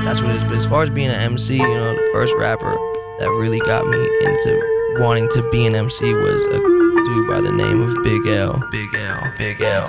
That's what it is. But as far as being an MC, the first rapper that really got me into wanting to be an MC was a dude by the name of Big L. Big L. Big L.